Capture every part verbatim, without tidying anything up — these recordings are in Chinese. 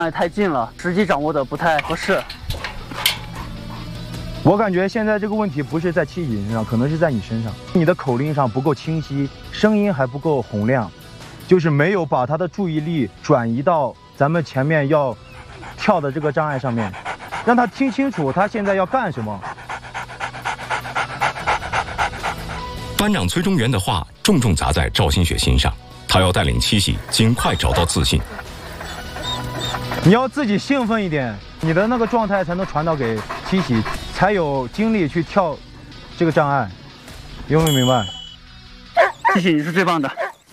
哎，太近了，时机掌握的不太合适。 我感觉现在这个问题不是在七喜身上，可能是在你身上。你的口令上不够清晰，声音还不够洪亮，就是没有把他的注意力转移到咱们前面要跳的这个障碍上面，让他听清楚他现在要干什么。 班长崔中原的话重重砸在赵新雪心上，他要带领七喜尽快找到自信。 你要自己兴奋一点，你的那个状态才能传导给七喜，才有精力去跳这个障碍，有没有明白？ 七喜，你是最棒的。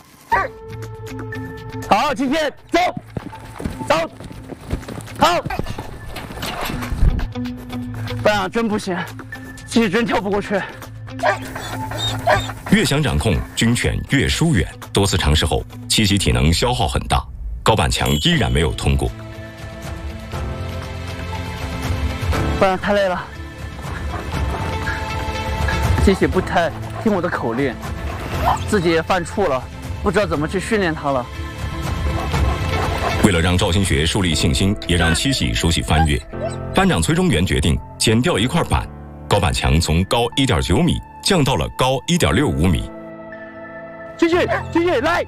好，今天走，走，好。班长真不行，七喜真跳不过去。 越想掌控军犬越疏远，多次尝试后，七喜体能消耗很大，高板墙依然没有通过。 班长太累了，七喜不太听我的口令，自己也犯怵了，不知道怎么去训练他了。 为了让赵新学树立信心，也让七喜熟悉翻越，班长崔中原决定减掉一块板，高板墙从高 一点九米降到了高 一点六五米。 继续，继续来。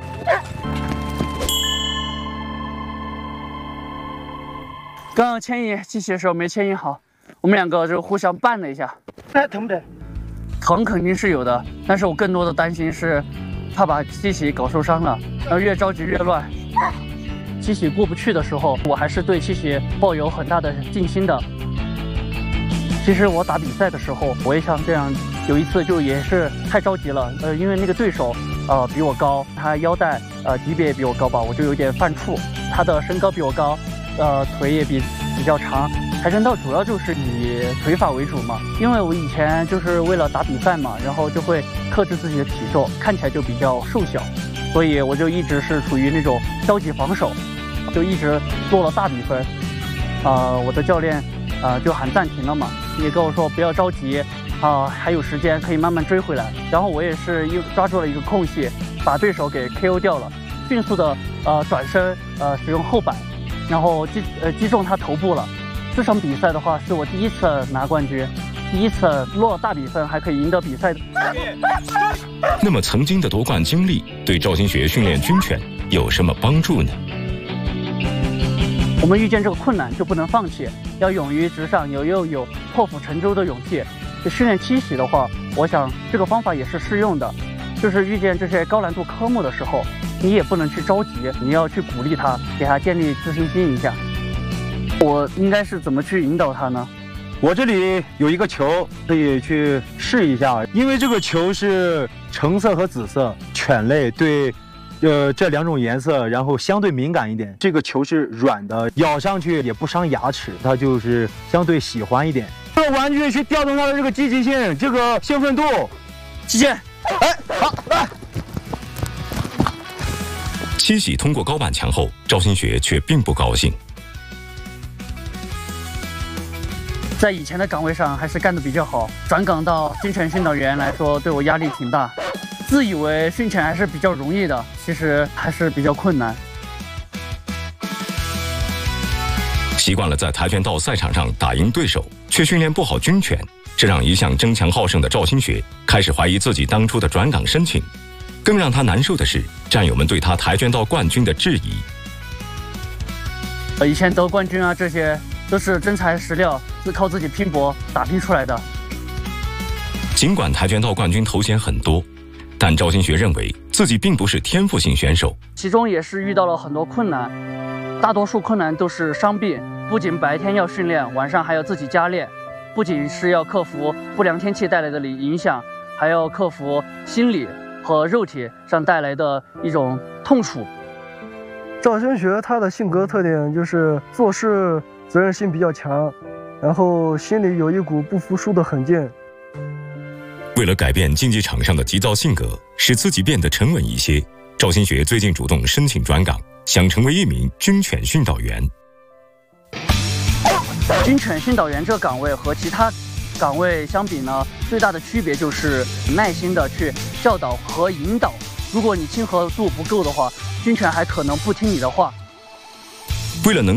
刚刚牵引七喜的时候没牵引好，我们两个就互相绊了一下。 那疼不疼？ 疼肯定是有的，但是我更多的担心是怕把七喜搞受伤了，然后越着急越乱。七喜过不去的时候，我还是对七喜抱有很大的信心的。其实我打比赛的时候，我也像这样，有一次就也是太着急了，呃，因为那个对手呃比我高，他腰带呃级别也比我高吧，我就有点犯怵。他的身高比我高，呃腿也比比较长。跆拳道主要就是以腿法为主嘛，因为我以前就是为了打比赛嘛，然后就会克制自己的体重，看起来就比较瘦小，所以我就一直是处于那种消极防守，就一直落了大比分。呃，我的教练呃就喊暂停了嘛，也跟我说不要着急，啊、呃、还有时间可以慢慢追回来。然后我也是又抓住了一个空隙，把对手给 K O 掉了，迅速的呃转身呃使用后板，然后击呃击中他头部了。这场比赛的话，是我第一次拿冠军，第一次落大比分还可以赢得比赛的。 那么曾经的夺冠经历对赵新学训练军犬有什么帮助呢？ 我们遇见这个困难就不能放弃，要勇于直上，有又有破釜沉舟的勇气。就训练七喜的话，我想这个方法也是适用的。就是遇见这些高难度科目的时候，你也不能去着急，你要去鼓励他，给他建立自信心一下。我应该是怎么去引导他呢？ 我这里有一个球，可以去试一下，因为这个球是橙色和紫色，犬类对，呃这两种颜色，然后相对敏感一点。这个球是软的，咬上去也不伤牙齿，它就是相对喜欢一点。这个玩具去调动它的这个积极性，这个兴奋度。 击剑， 哎，好，来。 七喜通过高板墙后，赵新学却并不高兴。 在以前的岗位上还是干得比较好，转岗到军犬训导员来说，对我压力挺大。自以为训犬还是比较容易的，其实还是比较困难。 习惯了在跆拳道赛场上打赢对手，却训练不好军犬，这让一向争强好胜的赵新学开始怀疑自己当初的转岗申请。更让他难受的是，战友们对他跆拳道冠军的质疑。 以前得冠军啊，这些都是真材实料，是靠自己拼搏打拼出来的。 尽管跆拳道冠军头衔很多，但赵新学认为自己并不是天赋型选手， 其中也是遇到了很多困难，大多数困难都是伤病，不仅白天要训练，晚上还要自己加练，不仅是要克服不良天气带来的影响，还要克服心理和肉体上带来的一种痛楚。 赵新学他的性格特点就是做事责任心比较强，然后心里有一股不服输的狠劲。 为了改变竞技场上的急躁性格，使自己变得沉稳一些，赵新学最近主动申请转岗，想成为一名军犬训导员。 军犬训导员这个岗位和其他岗位相比呢，最大的区别就是耐心的去教导和引导。如果你亲和度不够的话，军犬还可能不听你的话。 为了能